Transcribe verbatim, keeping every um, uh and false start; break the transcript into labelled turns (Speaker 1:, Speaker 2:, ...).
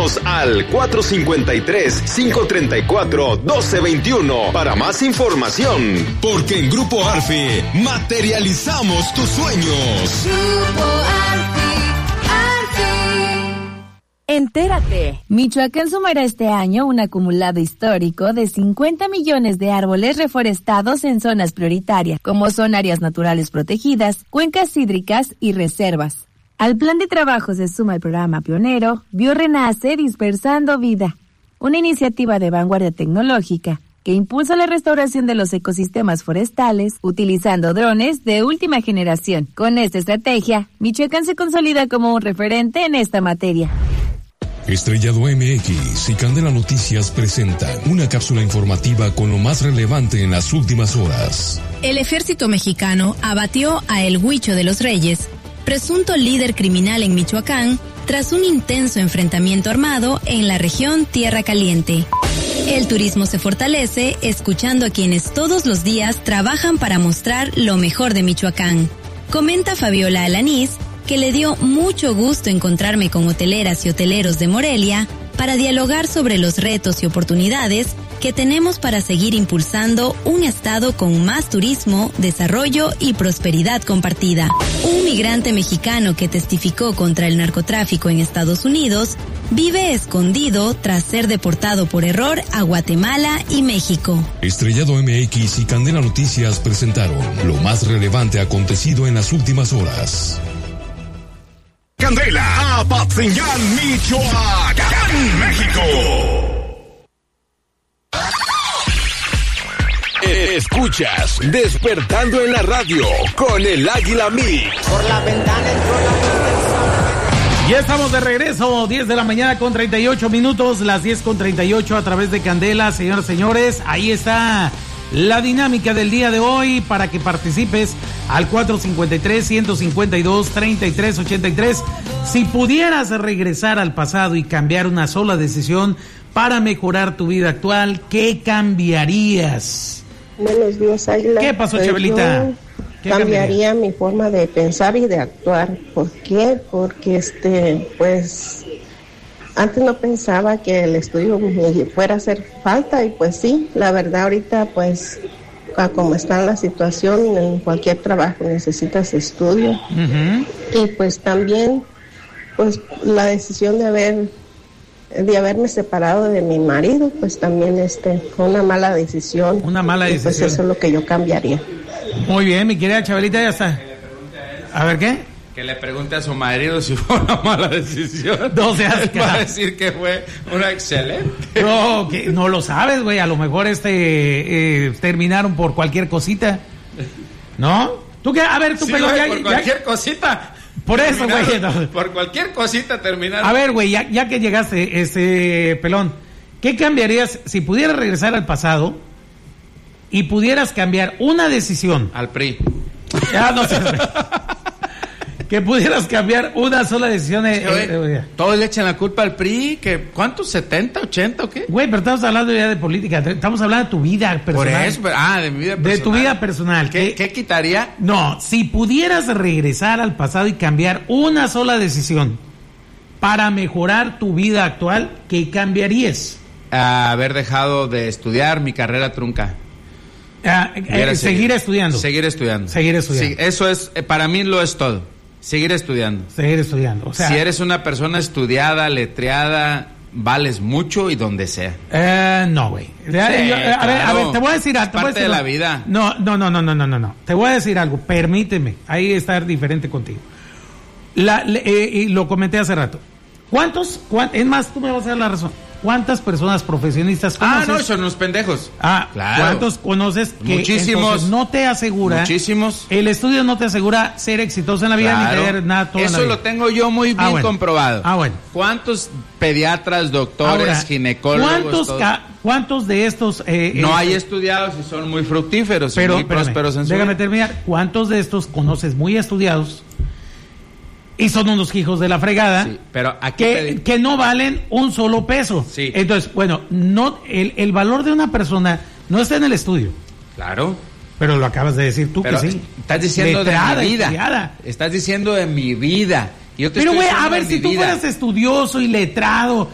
Speaker 1: Llámanos al cuatro cinco tres, cinco tres cuatro, uno dos dos uno para más información. Porque en Grupo Arfi materializamos tus sueños.
Speaker 2: Grupo Arfi, Arfi.
Speaker 3: Entérate, Michoacán sumará este año un acumulado histórico de cincuenta millones de árboles reforestados en zonas prioritarias, como son áreas naturales protegidas, cuencas hídricas y reservas. Al plan de trabajos de suma el programa pionero, vio renace Dispersando Vida, una iniciativa de vanguardia tecnológica que impulsa la restauración de los ecosistemas forestales utilizando drones de última generación. Con esta estrategia, Michoacán se consolida como un referente en esta materia.
Speaker 4: Estrellado M X y Candela Noticias presentan una cápsula informativa con lo más relevante en las últimas horas.
Speaker 5: El ejército mexicano abatió a El Huicho de los Reyes, presunto líder criminal en Michoacán, tras un intenso enfrentamiento armado en la región Tierra Caliente. El turismo se fortalece escuchando a quienes todos los días trabajan para mostrar lo mejor de Michoacán. Comenta Fabiola Alanís que le dio mucho gusto encontrarme con hoteleras y hoteleros de Morelia para dialogar sobre los retos y oportunidades que tenemos para seguir impulsando un estado con más turismo, desarrollo y prosperidad compartida. Un migrante mexicano que testificó contra el narcotráfico en Estados Unidos vive escondido tras ser deportado por error a Guatemala y México.
Speaker 4: Estrellado M X y Candela Noticias presentaron lo más relevante acontecido en las últimas horas.
Speaker 1: Candela, Apatzingán, Michoacán, México. Escuchas Despertando en la Radio con el Águila Mix.
Speaker 6: Por la ventana entró la...
Speaker 7: Ya estamos de regreso, diez de la mañana con treinta y ocho minutos, las diez con treinta y ocho a través de Candela. Señoras y señores, ahí está la dinámica del día de hoy para que participes al cuatro cinco tres, uno cinco dos, tres tres ocho tres. Si pudieras regresar al pasado y cambiar una sola decisión para mejorar tu vida actual, ¿qué cambiarías?
Speaker 8: Buenos días, Águila.
Speaker 7: ¿Qué pasó, Chabelita?
Speaker 8: Yo cambiaría mi forma de pensar y de actuar. ¿Por qué? Porque, este, pues, antes no pensaba que el estudio me fuera a hacer falta y pues sí, la verdad ahorita, pues, a como está la situación, en cualquier trabajo necesitas estudio. Uh-huh. Y pues también, pues, la decisión de haber... de haberme separado de mi marido, pues también este fue una mala decisión.
Speaker 7: Una mala decisión.
Speaker 8: Pues eso es lo que yo cambiaría.
Speaker 7: Muy bien, mi querida Chabelita, ya está. A ver, ¿qué?
Speaker 9: Que le pregunte a su marido si fue una mala decisión.
Speaker 7: No seas
Speaker 9: va a decir que fue una excelente.
Speaker 7: No, que no lo sabes, güey. A lo mejor este eh, terminaron por cualquier cosita. ¿No? ¿Tú qué? A ver, tú
Speaker 9: sí,
Speaker 7: pelón,
Speaker 9: güey,
Speaker 7: ya,
Speaker 9: por
Speaker 7: ya,
Speaker 9: cualquier cosita.
Speaker 7: Por eso, güey. No.
Speaker 9: Por cualquier cosita terminaron.
Speaker 7: A ver, güey, ya, ya que llegaste, este pelón, ¿qué cambiarías si pudieras regresar al pasado y pudieras cambiar una decisión?
Speaker 9: Al P R I.
Speaker 7: Ya no sé. Que pudieras cambiar una sola decisión. Eh,
Speaker 9: sí,
Speaker 7: eh, eh,
Speaker 9: todos le echan la culpa al P R I. Que, ¿cuántos? ¿setenta, ochenta o qué?
Speaker 7: Güey, pero estamos hablando ya de política. Estamos hablando de tu vida personal.
Speaker 9: Por eso, ah, de mi vida personal.
Speaker 7: De tu vida personal.
Speaker 9: ¿Qué, ¿qué quitaría?
Speaker 7: No, si pudieras regresar al pasado y cambiar una sola decisión para mejorar tu vida actual, ¿qué cambiarías?
Speaker 9: A haber dejado de estudiar mi carrera trunca.
Speaker 7: Ah, eh, seguir, seguir estudiando.
Speaker 9: Seguir estudiando.
Speaker 7: Seguir estudiando.
Speaker 9: Sí, eso es, para mí lo es todo. Seguir estudiando.
Speaker 7: Seguir estudiando. O sea,
Speaker 9: si eres una persona estudiada, letreada, vales mucho y donde sea.
Speaker 7: Eh, no, güey. Sí, a, claro. a, ver, a ver, te voy a decir algo.
Speaker 9: Parte de la vida.
Speaker 7: No, no, no, no, no, no, no. Te voy a decir algo. Permíteme. Ahí estar diferente contigo. La, le, eh, y lo comenté hace rato. ¿Cuántos? Cuánt, es más, tú me vas a dar la razón. ¿Cuántas personas profesionistas conoces?
Speaker 9: Ah, no, son unos pendejos.
Speaker 7: Ah, claro. ¿Cuántos conoces que
Speaker 9: muchísimos
Speaker 7: no te asegura?
Speaker 9: Muchísimos.
Speaker 7: El estudio no te asegura ser exitoso en la vida, claro, ni tener nada todo.
Speaker 9: Eso lo tengo yo muy bien ah, bueno. comprobado.
Speaker 7: Ah, bueno.
Speaker 9: ¿Cuántos pediatras, doctores,
Speaker 7: ahora,
Speaker 9: ginecólogos?
Speaker 7: ¿Cuántos, ca- ¿Cuántos de estos? Eh,
Speaker 9: no
Speaker 7: eh,
Speaker 9: hay estudiados y son muy fructíferos
Speaker 7: pero,
Speaker 9: y muy espérame, prósperos en su
Speaker 7: déjame
Speaker 9: vida.
Speaker 7: terminar. ¿Cuántos de estos conoces muy estudiados? Y son unos hijos de la fregada,
Speaker 9: sí, pero aquí
Speaker 7: que, que no valen un solo peso.
Speaker 9: Sí.
Speaker 7: Entonces, bueno, no el, el valor de una persona no está en el estudio.
Speaker 9: Claro.
Speaker 7: Pero lo acabas de decir tú,
Speaker 9: pero
Speaker 7: que sí.
Speaker 9: Estás diciendo
Speaker 7: Letrada,
Speaker 9: de mi vida.
Speaker 7: Estudiada.
Speaker 9: Estás diciendo de mi vida. Yo te
Speaker 7: pero,
Speaker 9: güey,
Speaker 7: a ver, si tú
Speaker 9: vida.
Speaker 7: fueras estudioso y letrado